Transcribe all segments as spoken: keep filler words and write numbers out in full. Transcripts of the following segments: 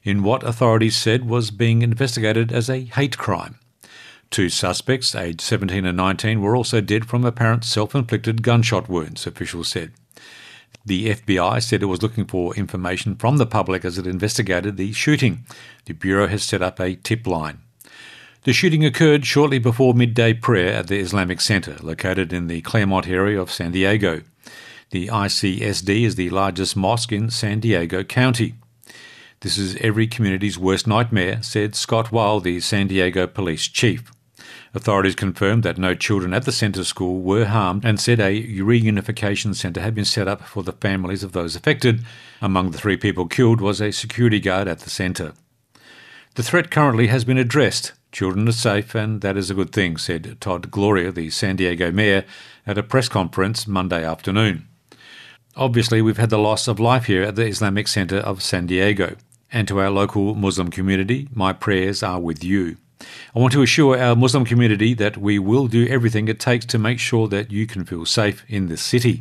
in what authorities said was being investigated as a hate crime. Two suspects, aged seventeen and nineteen, were also dead from apparent self-inflicted gunshot wounds, officials said. The F B I said it was looking for information from the public as it investigated the shooting. The Bureau has set up a tip line. The shooting occurred shortly before midday prayer at the Islamic Center, located in the Claremont area of San Diego. The I C S D is the largest mosque in San Diego County. This is every community's worst nightmare, said Scott Weil, the San Diego police chief. Authorities confirmed that no children at the centre school were harmed and said a reunification centre had been set up for the families of those affected. Among the three people killed was a security guard at the centre. The threat currently has been addressed. Children are safe, and that is a good thing, said Todd Gloria, the San Diego mayor, at a press conference Monday afternoon. Obviously, we've had the loss of life here at the Islamic Centre of San Diego. And to our local Muslim community, my prayers are with you. I want to assure our Muslim community that we will do everything it takes to make sure that you can feel safe in this city.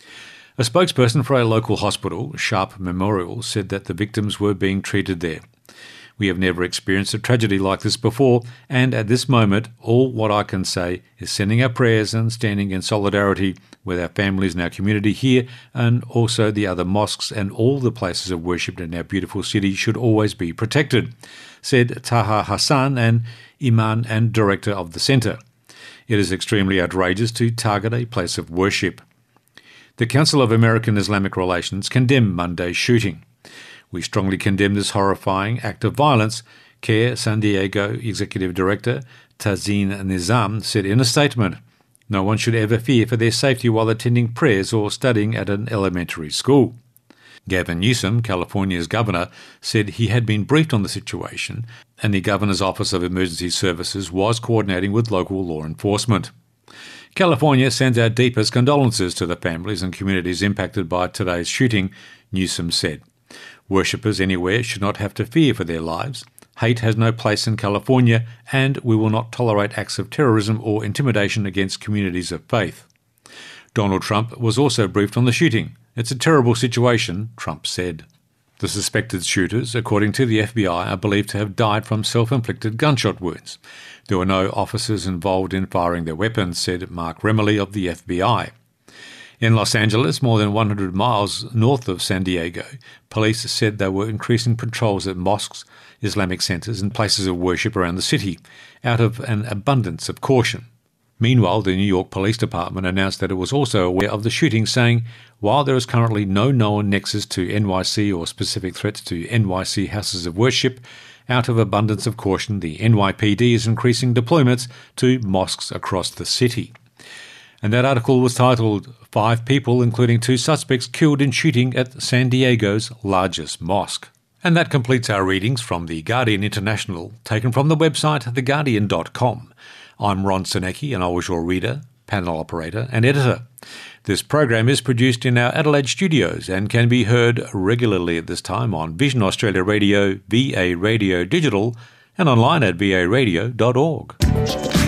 A spokesperson for a local hospital, Sharp Memorial, said that the victims were being treated there. We have never experienced a tragedy like this before, and at this moment, all what I can say is sending our prayers and standing in solidarity with our families and our community here, and also the other mosques and all the places of worship in our beautiful city should always be protected, said Taha Hassan, an imam and director of the centre. It is extremely outrageous to target a place of worship. The Council of American Islamic Relations condemned Monday's shooting. We strongly condemn this horrifying act of violence, CARE San Diego Executive Director Tazeen Nizam said in a statement. No one should ever fear for their safety while attending prayers or studying at an elementary school. Gavin Newsom, California's governor, said he had been briefed on the situation and the Governor's Office of Emergency Services was coordinating with local law enforcement. California sends our deepest condolences to the families and communities impacted by today's shooting, Newsom said. Worshippers anywhere should not have to fear for their lives. Hate has no place in California, and we will not tolerate acts of terrorism or intimidation against communities of faith. Donald Trump was also briefed on the shooting. It's a terrible situation, Trump said. The suspected shooters, according to the F B I, are believed to have died from self-inflicted gunshot wounds. There were no officers involved in firing their weapons, said Mark Remley of the F B I. In Los Angeles, more than one hundred miles north of San Diego, police said they were increasing patrols at mosques, Islamic centres and places of worship around the city, out of an abundance of caution. Meanwhile, the New York Police Department announced that it was also aware of the shooting, saying, while there is currently no known nexus to N Y C or specific threats to N Y C houses of worship, out of abundance of caution, the N Y P D is increasing deployments to mosques across the city. And that article was titled, Five People, including two suspects, killed in shooting at San Diego's largest mosque. And that completes our readings from The Guardian International, taken from the website the guardian dot com. I'm Ron Senecki, and I was your reader, panel operator and editor. This program is produced in our Adelaide studios and can be heard regularly at this time on Vision Australia Radio, V A Radio Digital, and online at v a radio dot org.